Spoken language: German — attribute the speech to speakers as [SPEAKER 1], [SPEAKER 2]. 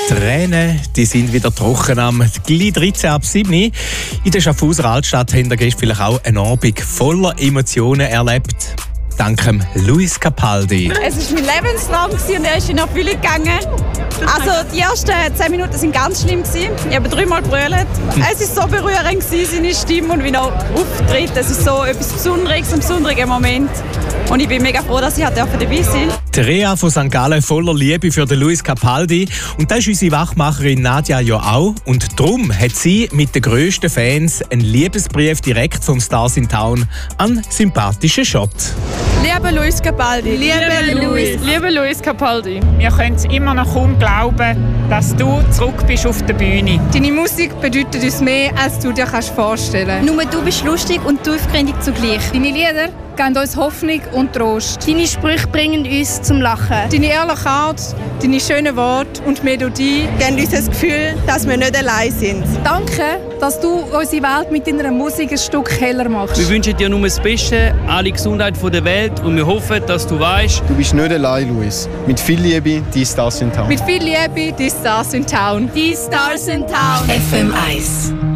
[SPEAKER 1] Tränen, die sind wieder trocken am gleich 13 ab 7. In der Schaffhauser Altstadt haben wir gestern vielleicht auch einen Abend voller Emotionen erlebt. Dank Luis Capaldi.
[SPEAKER 2] Es war mein Lebenstraum und er ist in Erfüllung gegangen. Also die ersten 10 Minuten waren ganz schlimm. Ich habe 3-mal gebrüllt. Es war so berührend, seine Stimme und wie er auftritt. Es ist so etwas Besonderes, ein besonderer Moment. Und ich bin mega froh, dass ich dabei sein durfte.
[SPEAKER 1] Die Rea von St. Gallen voller Liebe für den Luis Capaldi. Und das ist unsere Wachmacherin Nadja ja auch. Und darum hat sie mit den grössten Fans einen Liebesbrief direkt vom Stars in Town an sympathischen Schott.
[SPEAKER 2] Lieber Luis Capaldi.
[SPEAKER 3] Lieber Luis Capaldi. Wir können es immer noch kaum glauben, dass du zurück bist auf der Bühne.
[SPEAKER 2] Deine Musik bedeutet uns mehr, als du dir vorstellen kannst.
[SPEAKER 4] Nur du bist lustig und tiefgründig zugleich.
[SPEAKER 2] Deine Lieder geben uns Hoffnung und Trost.
[SPEAKER 4] Deine Sprüche bringen uns zum Lachen.
[SPEAKER 2] Deine ehrliche Art, deine schönen Worte und Melodie geben uns das Gefühl, dass wir nicht allein sind.
[SPEAKER 5] Danke, dass du unsere Welt mit deiner Musik ein Stück heller machst.
[SPEAKER 6] Wir wünschen dir nur das Beste, alle Gesundheit von der Welt und wir hoffen, dass du weißt,
[SPEAKER 7] du bist nicht allein, Luis. Mit viel Liebe, die Stars in Town.
[SPEAKER 2] Mit viel Liebe, die Stars in Town.
[SPEAKER 4] Die Stars in Town.
[SPEAKER 8] FM1